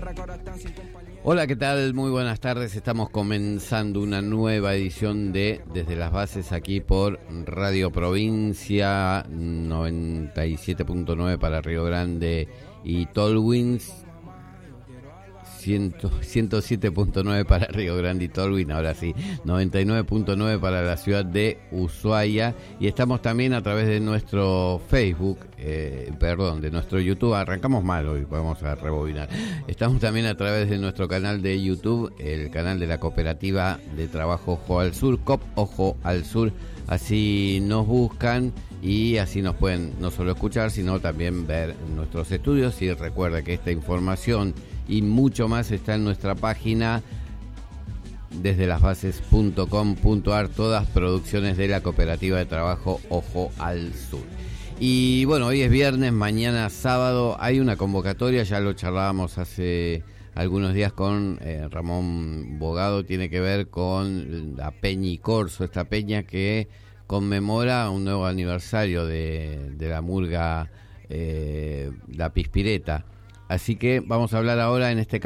Hola, ¿qué tal? Muy buenas tardes. Estamos comenzando una nueva edición de Desde las Bases aquí por Radio Provincia 97.9 para Río Grande y Tolwyn, 107.9 para Río Grande y Tolwyn, ahora sí, 99.9 para la ciudad de Ushuaia, y estamos también a través de nuestro Facebook, de nuestro YouTube. Arrancamos mal hoy, vamos a rebobinar. Estamos también a través de nuestro canal de YouTube, el canal de la Cooperativa de Trabajo Ojo al Sur, COP Ojo al Sur. Así nos buscan y así nos pueden no solo escuchar, sino también ver nuestros estudios. Y recuerda que esta información y mucho más está en nuestra página desdelasbases.com.ar, todas producciones de la Cooperativa de Trabajo Ojo al Sur. Y bueno, hoy es viernes, mañana sábado hay una convocatoria, ya lo charlábamos hace algunos días con Ramón Bogado, tiene que ver con la Peña y Corso, esta peña que conmemora un nuevo aniversario de la murga La Pispireta. Así que vamos a hablar ahora en este caso